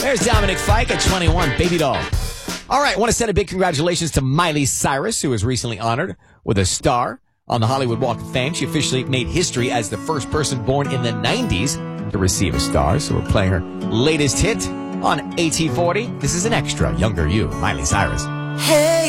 There's Dominic Fike at 21, Baby Doll. All right, I want to send a big congratulations to Miley Cyrus, who was recently honored with a star on the Hollywood Walk of Fame. She officially made history as the first person born in the 90s to receive a star. So we're playing her latest hit on AT40. This is an extra, Younger You, Miley Cyrus. Hey.